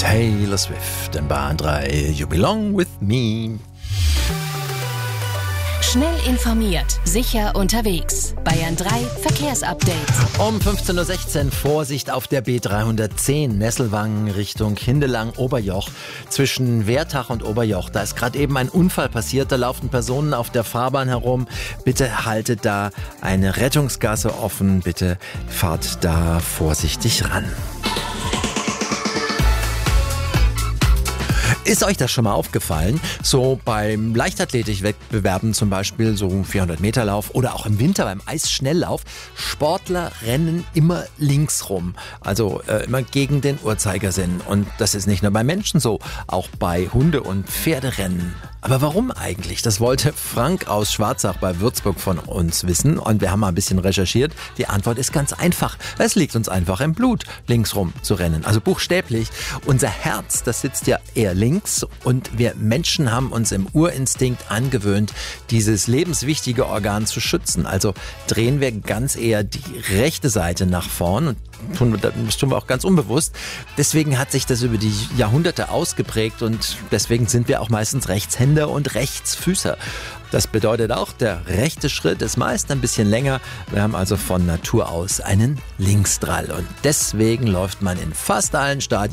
Taylor Swift in Bahn 3, You Belong With Me. Schnell informiert, sicher unterwegs. Bayern 3 Verkehrsupdate. Um 15.16 Uhr Vorsicht auf der B310 Nesselwangen Richtung Hindelang-Oberjoch. Zwischen Wertach und Oberjoch, da ist gerade eben ein Unfall passiert. Da laufen Personen auf der Fahrbahn herum. Bitte haltet da eine Rettungsgasse offen. Bitte fahrt da vorsichtig ran. Ist euch das schon mal aufgefallen? So beim Leichtathletikwettbewerben zum Beispiel, so 400-Meter-Lauf oder auch im Winter beim Eisschnelllauf, Sportler rennen immer links rum, also immer gegen den Uhrzeigersinn. Und das ist nicht nur bei Menschen so, auch bei Hunde- und Pferderennen. Aber warum eigentlich? Das wollte Frank aus Schwarzach bei Würzburg von uns wissen und wir haben mal ein bisschen recherchiert. Die Antwort ist ganz einfach. Es liegt uns einfach im Blut, links rum zu rennen. Also buchstäblich. Unser Herz, das sitzt ja eher links und wir Menschen haben uns im Urinstinkt angewöhnt, dieses lebenswichtige Organ zu schützen. Also drehen wir ganz eher die rechte Seite nach vorn und das tun wir auch ganz unbewusst. Deswegen hat sich das über die Jahrhunderte ausgeprägt und deswegen sind wir auch meistens Rechtshänder und Rechtsfüßer. Das bedeutet auch, der rechte Schritt ist meist ein bisschen länger. Wir haben also von Natur aus einen Linksdrall und deswegen läuft man in fast allen Stadien